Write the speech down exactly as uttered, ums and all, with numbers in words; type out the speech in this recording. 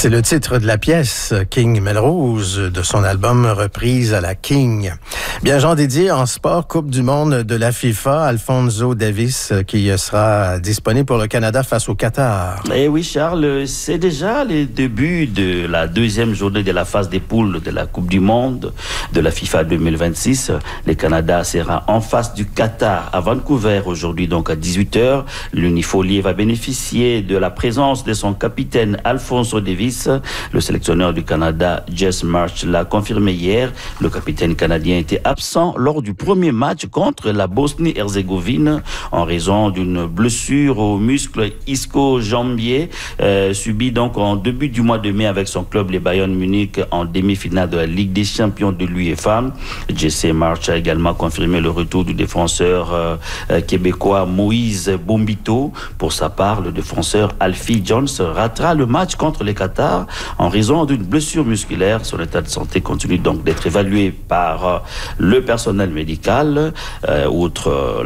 C'est le titre de la pièce, King Melrose, de son album Reprise à la King. Bien, Jean Didier, en sport, Coupe du monde de la FIFA, Alphonso Davies qui sera disponible pour le Canada face au Qatar. Eh oui, Charles, c'est déjà les débuts de la deuxième journée de la phase des poules de la Coupe du monde de la FIFA deux mille vingt-six. Le Canada sera en face du Qatar à Vancouver aujourd'hui, donc à dix-huit heures. L'Unifolier va bénéficier de la présence de son capitaine Alphonso Davies. Le sélectionneur du Canada, Jess Marsh, l'a confirmé hier. Le capitaine canadien était absent lors du premier match contre la Bosnie-Herzégovine en raison d'une blessure au muscle ischio-jambier euh, subie donc en début du mois de mai avec son club, les Bayern Munich, en demi-finale de la Ligue des champions de l'U E F A. Jesse Marsh a également confirmé le retour du défenseur euh, euh, québécois Moïse Bombito. Pour sa part, le défenseur Alfie Jones ratera le match contre les Qatar en raison d'une blessure musculaire. Son état de santé continue donc d'être évalué par le personnel médical. Euh, outre